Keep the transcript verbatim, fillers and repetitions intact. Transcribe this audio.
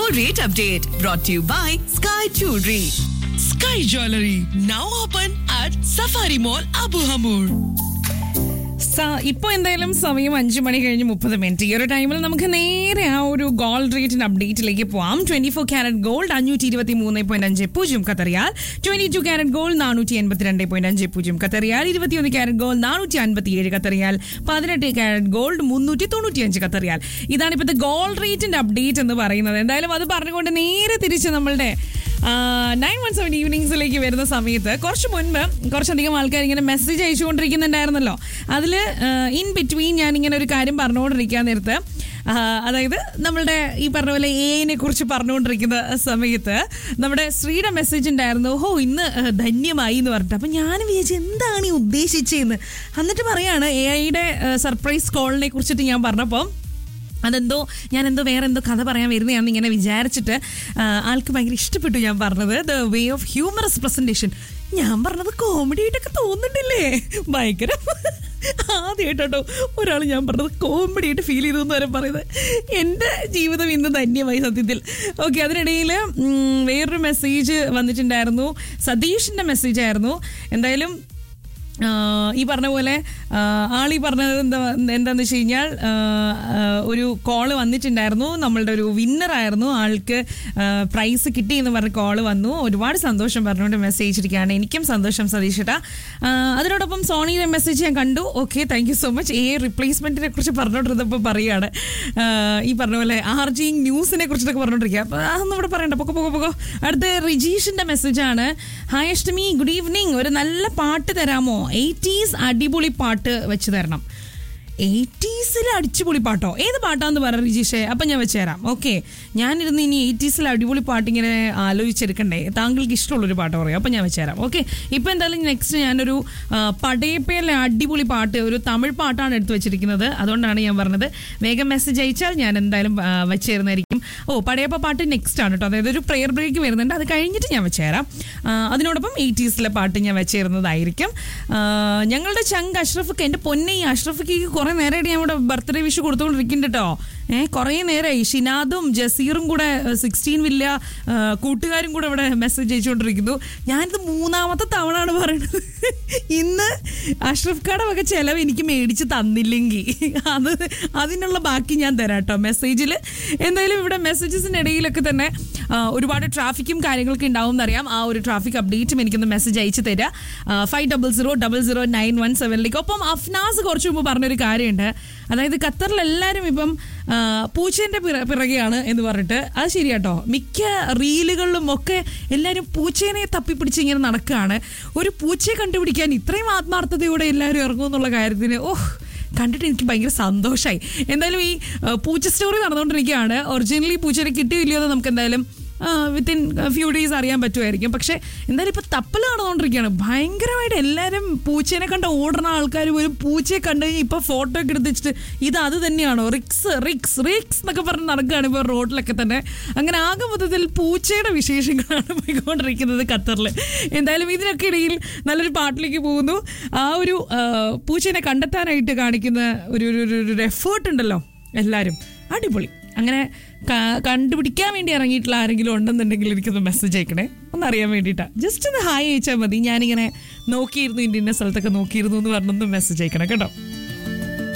gold rate update brought to you by Sky Jewelry. Sky Jewelry now open at Safari Mall, Abu Hamur. ഇപ്പോൾ എന്തായാലും സമയം അഞ്ചു മണി കഴിഞ്ഞ് മുപ്പത് minute. ഈ ഒരു ടൈമിൽ നമുക്ക് നേരെ ആ ഒരു ഗോൾഡ് റേറ്റിന്റെ അപ്ഡേറ്റിലേക്ക് പോവാം. ട്വന്റി ഫോർ ക്യാരറ്റ് ഗോൾഡ് അഞ്ഞൂറ്റി ഇരുപത്തി മൂന്ന് പോയിന്റ് അഞ്ച് പൂജ്യം ഖത്തറിയാൽ, ട്വന്റി ടു ക്യാരറ്റ് ഗോൾഡ് നാനൂറ്റി എൺപത്തിരണ്ട് പോയിന്റ് അഞ്ച് പൂജ്യം ഖത്തറിയാൽ, ഇരുപത്തിയൊന്ന് ക്യാരറ്റ് ഗോൾഡ് നാനൂറ്റി അൻപത്തി ഏഴ് ഖത്തറിയാൽ, പതിനെട്ട് ക്യാരറ്റ് ഗോൾഡ് മുന്നൂറ്റി തൊണ്ണൂറ്റി അഞ്ച് ഖത്തറിയാൽ. ഇതാണ് ഇപ്പോഴത്തെ ഗോൾഡ് റേറ്റിന്റെ അപ്ഡേറ്റ് എന്ന് പറയുന്നത്. എന്തായാലും അത് പറഞ്ഞുകൊണ്ട് നേരെ തിരിച്ച് നമ്മളുടെ നയൻ വൺ സെവൻ ഈവനിങ്സിലേക്ക് വരുന്ന സമയത്ത് കുറച്ച് മുൻപ് കുറച്ചധികം ആൾക്കാർ ഇങ്ങനെ മെസ്സേജ് അയച്ചുകൊണ്ടിരിക്കുന്നുണ്ടായിരുന്നല്ലോ. അതിൽ ഇൻ ബിറ്റ്വീൻ ഞാനിങ്ങനെ ഒരു കാര്യം പറഞ്ഞുകൊണ്ടിരിക്കാൻ നേരത്ത്, അതായത് നമ്മളുടെ ഈ പറഞ്ഞ പോലെ എനെ കുറിച്ച് പറഞ്ഞുകൊണ്ടിരിക്കുന്ന സമയത്ത് നമ്മുടെ ശ്രീയുടെ മെസ്സേജ് ഉണ്ടായിരുന്നു, ഹോ ഇന്ന് ധന്യമായി എന്ന് പറഞ്ഞിട്ട്. അപ്പം ഞാൻ വിചാരിച്ചു എന്താണ് ഈ ഉദ്ദേശിച്ചതെന്ന്. എന്നിട്ട് പറയാണ് എ ഐയുടെ സർപ്രൈസ് കോളിനെ കുറിച്ചിട്ട് ഞാൻ പറഞ്ഞപ്പോൾ അതെന്തോ ഞാനെന്തോ വേറെ എന്തോ കഥ പറയാൻ വരുന്നതാണെന്ന് ഇങ്ങനെ വിചാരിച്ചിട്ട് ആൾക്ക് ഭയങ്കര ഇഷ്ടപ്പെട്ടു ഞാൻ പറഞ്ഞത്. The way of humorous presentation. ഞാൻ പറഞ്ഞത് കോമഡി ആയിട്ടൊക്കെ തോന്നുന്നുണ്ടില്ലേ? ഭയങ്കര ആദ്യമായിട്ടോ ഒരാൾ ഞാൻ പറഞ്ഞത് കോമഡി ആയിട്ട് ഫീൽ ചെയ്തു എന്ന് വരെ പറയുന്നത്. എൻ്റെ ജീവിതം ഇന്ന് ധന്യമായി സത്യത്തിൽ. ഓക്കെ, അതിനിടയിൽ വേറൊരു മെസ്സേജ് വന്നിട്ടുണ്ടായിരുന്നു, സതീഷിൻ്റെ മെസ്സേജ് ആയിരുന്നു. എന്തായാലും ഈ പറഞ്ഞ പോലെ ആളീ പറഞ്ഞത് എന്താ എന്താണെന്ന് വെച്ച് കഴിഞ്ഞാൽ ഒരു കോള് വന്നിട്ടുണ്ടായിരുന്നു. നമ്മളുടെ ഒരു വിന്നറായിരുന്നു, ആൾക്ക് പ്രൈസ് കിട്ടി എന്ന് പറഞ്ഞ കോള് വന്നു. ഒരുപാട് സന്തോഷം പറഞ്ഞുകൊണ്ട് മെസ്സേജ് ഇരിക്കുകയാണ്. എനിക്കും സന്തോഷം സതീഷേട്ടാ. അതിനോടൊപ്പം സോണിയുടെ മെസ്സേജ് ഞാൻ കണ്ടു. Okay, thank you so much. A റിപ്ലേസ്മെൻറ്റിനെ കുറിച്ച് പറഞ്ഞുകൊണ്ടിരുന്നപ്പോൾ പറയുകയാണ് ഈ പറഞ്ഞ പോലെ ആർജിങ് ന്യൂസിനെ കുറിച്ചിട്ടൊക്കെ പറഞ്ഞുകൊണ്ടിരിക്കുക. അപ്പോൾ അതൊന്നും ഇവിടെ പറയണ്ട, പൊക്കോ പൊക്കോ പൊക്കോ. അടുത്ത റിജീഷിൻ്റെ മെസ്സേജാണ്, ഹായ് അഷ്ടമി, ഗുഡ് ഈവനിങ്, ഒരു നല്ല പാട്ട് തരാമോ? എയ്റ്റീസ് അടിപൊളി പാട്ട് വെച്ച് തരണം. എയ്റ്റീസിൽ അടിച്ചുപൊളി പാട്ടോ? ഏത് പാട്ടാന്ന് പറ റിജീഷേ, അപ്പം ഞാൻ വെച്ച് തരാം. ഓക്കെ, ഞാനിരുന്ന് ഇനി എയ്റ്റീസിൽ അടിപൊളി പാട്ടിങ്ങനെ ആലോചിച്ചെടുക്കണ്ടേ. താങ്കൾക്ക് ഇഷ്ടമുള്ളൊരു പാട്ട് പറയും, അപ്പം ഞാൻ വെച്ച് തരാം. ഓക്കെ, ഇപ്പം എന്തായാലും നെക്സ്റ്റ് ഞാനൊരു പടയപ്പയിലെ അടിപൊളി പാട്ട്, ഒരു തമിഴ് പാട്ടാണ് എടുത്ത് വെച്ചിരിക്കുന്നത്. അതുകൊണ്ടാണ് ഞാൻ പറഞ്ഞത് വേഗം മെസ്സേജ് അയച്ചാൽ ഞാൻ എന്തായാലും വെച്ച് തരുന്നതായിരിക്കും. ഓ, പടയപ്പ പാട്ട് നെക്സ്റ്റ് ആണ് കേട്ടോ. അതായത് ഒരു പ്രെയർ ബ്രേക്ക് വരുന്നുണ്ട്, അത് കഴിഞ്ഞിട്ട് ഞാൻ വെച്ച് തരാം. അതിനോടൊപ്പം എയ്റ്റീസിലെ പാട്ട് ഞാൻ വെച്ച് തരുന്നതായിരിക്കും. ഞങ്ങളുടെ ചങ്ക് അഷ്റഫിക്ക്, എൻ്റെ പൊന്നെ ഈ അഷ്റഫിക്ക് കുറേ നേരമായിട്ട് ഞാൻ ഇവിടെ ബർത്ത്ഡേ വിഷ് കൊടുത്തുകൊണ്ടിരിക്കുന്നുണ്ട് കേട്ടോ. ഏഹ് കുറേ നേരമായി ഷിനാദും ജസീറും കൂടെ സിക്സ്റ്റീൻ വില്ല കൂട്ടുകാരും കൂടെ ഇവിടെ മെസ്സേജ് അയച്ചുകൊണ്ടിരിക്കുന്നു. ഞാനിത് മൂന്നാമത്തെ തവണയാണ് പറയുന്നത്. ഇന്ന് അഷ്റഫ് ഖാടെ വക ചിലവ് എനിക്ക് മേടിച്ച് തന്നില്ലെങ്കിൽ അത് അതിനുള്ള ബാക്കി ഞാൻ തരാം കേട്ടോ മെസ്സേജിൽ. എന്തായാലും ഇവിടെ മെസ്സേജസിൻ്റെ ഇടയിലൊക്കെ തന്നെ ഒരുപാട് ട്രാഫിക്കും കാര്യങ്ങളൊക്കെ ഉണ്ടാവും എന്നറിയാം. ആ ഒരു ട്രാഫിക് അപ്ഡേറ്റും എനിക്കൊന്ന് മെസ്സേജ് അയച്ചു തരാം five double zero double zero nine one സെവനിലേക്ക്. ഒപ്പം അഫ്നാസ് കുറച്ച് മുമ്പ് പറഞ്ഞൊരു കാര്യമുണ്ട്, അതായത് ഖത്തറിലെല്ലാവരും ഇപ്പം പൂച്ചേൻ്റെ പിറ പിറകെയാണ് എന്ന് പറഞ്ഞിട്ട്. അത് ശരിയാട്ടോ, മിക്ക റീലുകളിലും ഒക്കെ എല്ലാവരും പൂച്ചേനെ തപ്പിപ്പിടിച്ച് ഇങ്ങനെ നടക്കുകയാണ്. ഒരു പൂച്ചയെ കണ്ടുപിടിക്കാൻ ഇത്രയും ആത്മാർത്ഥതയോടെ എല്ലാവരും ഇറങ്ങുമെന്നുള്ള കാര്യത്തിന് ഓഹ് കണ്ടിട്ട് എനിക്ക് ഭയങ്കര സന്തോഷമായി. എന്തായാലും ഈ പൂച്ച സ്റ്റോറി നടന്നുകൊണ്ടിരിക്കുകയാണ്. ഒറിജിനലി പൂച്ചേനെ കിട്ടിയില്ലയോ എന്ന് നമുക്ക് എന്തായാലും വിത്തിൻ ഫ്യൂ ഡേയ്സ് അറിയാൻ പറ്റുമായിരിക്കും. പക്ഷേ എന്തായാലും ഇപ്പോൾ തപ്പൽ നടന്നുകൊണ്ടിരിക്കുകയാണ് ഭയങ്കരമായിട്ട്. എല്ലാവരും പൂച്ചേനെ കണ്ട ഓടുന്ന ആൾക്കാർ പോലും പൂച്ചയെ കണ്ടു കഴിഞ്ഞാൽ ഇപ്പോൾ ഫോട്ടോ ഒക്കെ എടുത്ത് വെച്ചിട്ട് ഇത് അത് തന്നെയാണോ റിക്സ് റിക്സ് റിക്സ് എന്നൊക്കെ പറഞ്ഞ് നടക്കുകയാണ് ഇപ്പോൾ റോഡിലൊക്കെ തന്നെ. അങ്ങനെ ആകെ മൊത്തത്തിൽ പൂച്ചയുടെ വിശേഷങ്ങളാണ് പോയിക്കൊണ്ടിരിക്കുന്നത് ഖത്തറിൽ. എന്തായാലും ഇതിനൊക്കെ ഇടയിൽ നല്ലൊരു പാട്ടിലേക്ക് പോകുന്നു. ആ ഒരു പൂച്ചേനെ കണ്ടെത്താനായിട്ട് കാണിക്കുന്ന ഒരു ഒരു എഫേർട്ട് ഉണ്ടല്ലോ എല്ലാവരും, അടിപൊളി. അങ്ങനെ കണ്ടുപിടിക്കാൻ വേണ്ടി ഇറങ്ങിയിട്ടുള്ള ആരെങ്കിലും ഉണ്ടെന്നുണ്ടെങ്കിൽ എനിക്കൊന്ന് മെസ്സേജ് അയക്കണേ, ഒന്നറിയാൻ വേണ്ടിയിട്ടാണ്. ജസ്റ്റ് ഒന്ന് ഹായ് അയച്ചാൽ മതി. ഞാനിങ്ങനെ നോക്കിയിരുന്നു, ഇന്ന സ്ഥലത്തൊക്കെ നോക്കിയിരുന്നു എന്ന് പറഞ്ഞൊന്ന് മെസ്സേജ് അയക്കണം കേട്ടോ.